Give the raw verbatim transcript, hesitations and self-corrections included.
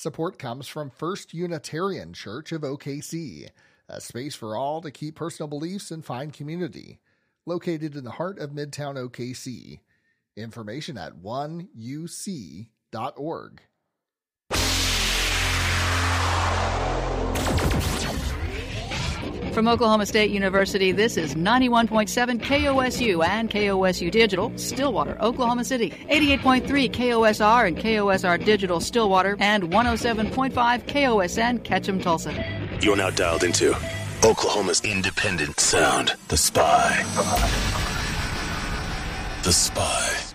Support comes from First Unitarian Church of O K C, a space for all to keep personal beliefs and find community. Located in the heart of Midtown O K C. Information at one U C dot org. From Oklahoma State University, this is ninety-one point seven K O S U and K O S U Digital, Stillwater, Oklahoma City. eighty-eight point three K O S R and K O S R Digital, Stillwater, and one oh seven point five K O S N, Ketchum, Tulsa. You're now dialed into Oklahoma's independent sound, The Spy. The Spy.